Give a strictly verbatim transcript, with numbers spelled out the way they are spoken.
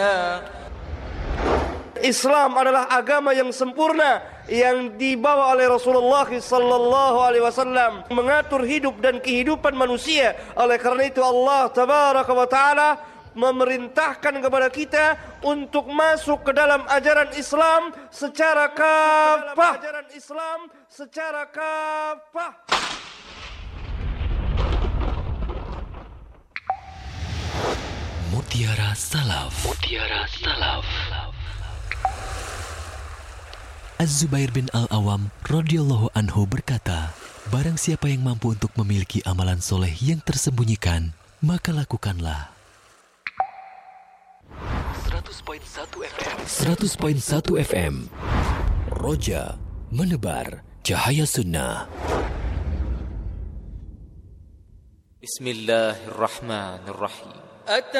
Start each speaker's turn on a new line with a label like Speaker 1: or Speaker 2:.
Speaker 1: Islam adalah agama yang sempurna yang dibawa oleh Rasulullah sallallahu alaihi wasallam, mengatur hidup dan kehidupan manusia. Oleh karena itu Allah tabaraka wa taala memerintahkan kepada kita untuk masuk ke dalam ajaran Islam secara kafah. Ajaran Islam secara kafah.
Speaker 2: Mutiara Salaf. Mutiara Salaf. Az-Zubair bin Al-Awam radhiyallahu anhu berkata, barang siapa yang mampu untuk memiliki amalan soleh yang tersembunyikan, maka lakukanlah. seratus koma satu F M. seratus koma satu F M. Roja menebar cahaya sunnah.
Speaker 3: Bismillahirrahmanirrahim.